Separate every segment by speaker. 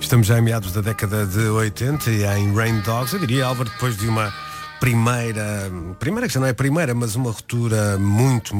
Speaker 1: Estamos já em meados da década de 80 e em Rain Dogs, eu diria, Álvaro, depois de uma primeira que já não é primeira, mas uma ruptura muito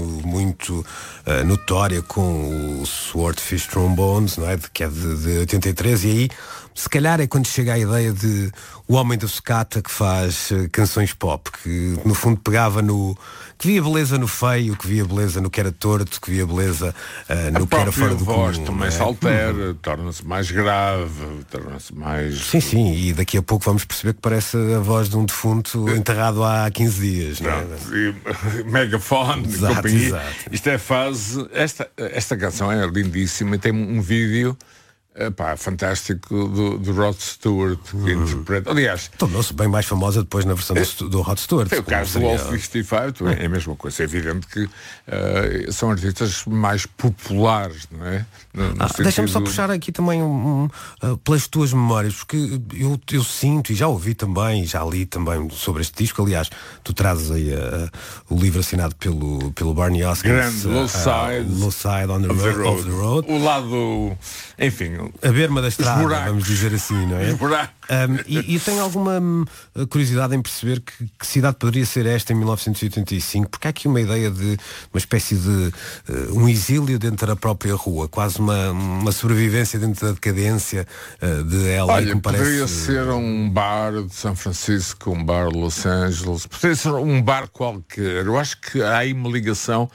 Speaker 1: notória com o Swordfish Trombones, não é? Que é de 83, e aí se calhar é quando chega a ideia de o homem da sucata que faz canções pop, que no fundo pegava que via beleza no feio, que via beleza no que era torto, que via beleza no que era fora do comum. A
Speaker 2: voz também se altera, torna-se mais grave, torna-se mais...
Speaker 1: Sim, e daqui a pouco vamos perceber que parece a voz de um defunto enterrado há 15 dias, não é?
Speaker 2: Megafone,
Speaker 1: exato,
Speaker 2: companhia.
Speaker 1: Exato.
Speaker 2: Isto é fase... Esta canção é lindíssima e tem um vídeo... fantástico do Rod Stewart que interpreta. Aliás,
Speaker 1: tornou-se bem mais famosa depois na versão do Rod Stewart.
Speaker 2: É o caso do All 55, é a mesma coisa. É evidente que são artistas mais populares, não é?
Speaker 1: Deixa-me só puxar aqui também pelas tuas memórias, porque eu sinto, e já ouvi também, e já li também sobre este disco. Aliás, tu trazes aí o livro assinado pelo Barney Hoskins,
Speaker 2: grande
Speaker 1: Low Side on the Road.
Speaker 2: O lado, enfim,
Speaker 1: a berma da estrada, vamos dizer assim, não é? E tenho alguma curiosidade em perceber que cidade poderia ser esta em 1985, porque há aqui uma ideia de uma espécie de um exílio dentro da própria rua, quase uma sobrevivência dentro da decadência de ela.
Speaker 2: Olha, poderia ser um bar de São Francisco, um bar de Los Angeles, poderia ser um bar qualquer. Eu acho que há aí uma ligação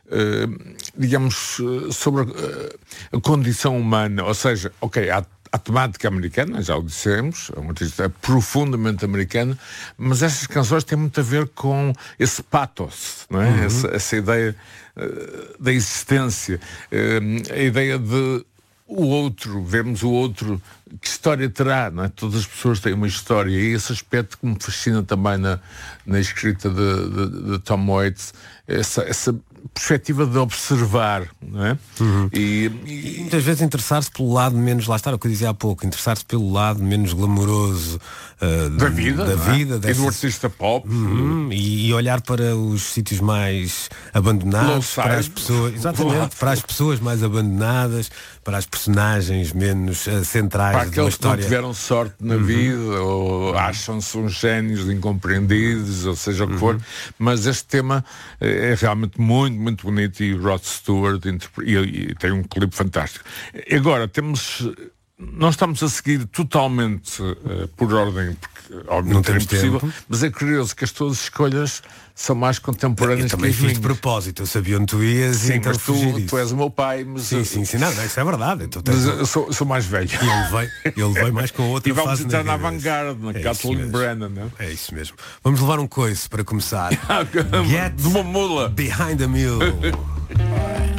Speaker 2: digamos, sobre a condição humana, ou seja, a temática americana, já o dissemos, é um artista profundamente americano, mas essas canções têm muito a ver com esse pathos, não é? Essa ideia da existência, a ideia de o outro, vermos o outro, que história terá, não é? Todas as pessoas têm uma história, e esse aspecto que me fascina também na escrita de Tom Waits, essa perspectiva de observar, não é?
Speaker 1: E muitas vezes interessar-se pelo lado menos, lá está o que eu dizia há pouco, interessar-se pelo lado menos glamouroso
Speaker 2: da vida
Speaker 1: dessas...
Speaker 2: e do artista pop,
Speaker 1: e olhar para os sítios mais abandonados, para as pessoas, exatamente, para as pessoas mais abandonadas, para as personagens menos centrais de uma história.
Speaker 2: Que não tiveram sorte na vida, ou acham-se uns génios incompreendidos, ou seja o que for, mas este tema é realmente muito bonito, e Rod Stewart e tem um clipe fantástico. Agora não estamos a seguir totalmente por ordem, porque obviamente é impossível, mas é curioso que as tuas escolhas são mais contemporâneas.
Speaker 1: Eu também fiz de propósito, eu sabia onde tu ias.
Speaker 2: Sim,
Speaker 1: e então
Speaker 2: mas tu és o meu pai, mas
Speaker 1: sim, não, isso é verdade. Então,
Speaker 2: mas eu sou mais velho.
Speaker 1: E ele veio mais com outra fase.
Speaker 2: E vamos entrar na avant-garde, na Kathleen Brennan, não é?
Speaker 1: É isso mesmo. Vamos levar um coice para começar.
Speaker 2: De uma mula.
Speaker 1: Behind the Mule.